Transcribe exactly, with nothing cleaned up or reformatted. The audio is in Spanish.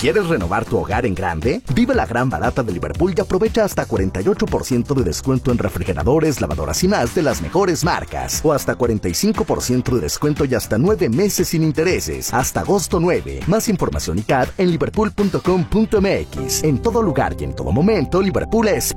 ¿Quieres renovar tu hogar en grande? Vive la gran barata de Liverpool y aprovecha hasta cuarenta y ocho por ciento de descuento en refrigeradores, lavadoras y más de las mejores marcas. O hasta cuarenta y cinco por ciento de descuento y hasta nueve meses sin intereses. Hasta agosto nueve. Más información y C A D en liverpool punto com punto m x. En todo lugar y en todo momento, Liverpool es